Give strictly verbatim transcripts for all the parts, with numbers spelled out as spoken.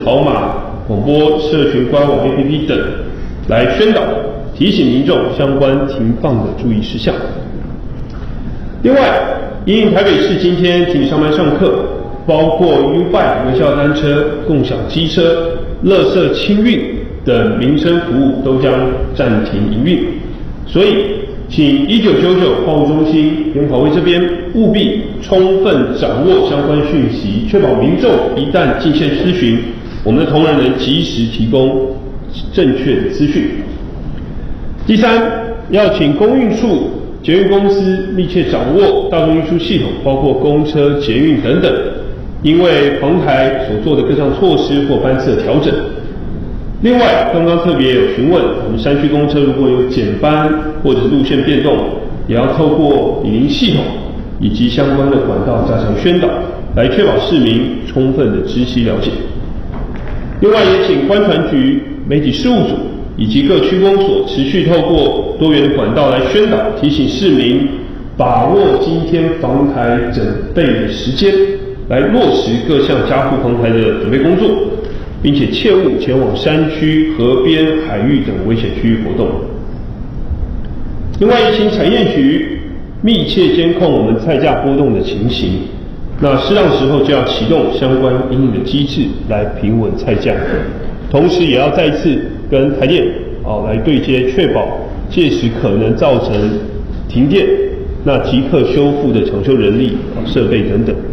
跑马、广播、社群官网 A P P 等来宣导、提醒民众相关停放的注意事项。另外，因应台北市今天停止上班上课，包括 U-Bike 无效单车、共享机车、垃圾清运等民生服务都将暂停营运，所以请一九九九话务中心研考会这边务必充分掌握相关讯息，确保民众一旦进线咨询，我们的同仁能及时提供正确的资讯。第三，要请公运处、捷运公司密切掌握大众运输系统，包括公车、捷运等等，因为防台所做的各项措施或班次的调整。另外，刚刚特别有询问，我们山区公车如果有减班或者路线变动，也要透过引领系统以及相关的管道加强宣导，来确保市民充分的知悉了解。另外，也请观传局、媒体事务组以及各区公所持续透过多元的管道来宣导，提醒市民把握今天防台整备的时间，来落实各项加护防台的准备工作，并且切勿前往山区、河边、海域等危险区域活动。另外，也请产业局密切监控我们菜价波动的情形，那适当时候就要启动相关因应的机制来平稳菜价，同时也要再一次跟台电哦来对接，确保届时可能造成停电，那即刻修复的抢修人力、哦、设备等等。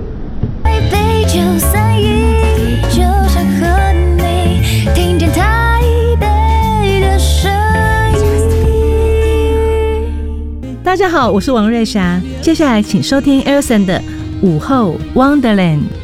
大家好，我是王瑞霞，接下来请收听 Elson 的午后 Wonderland。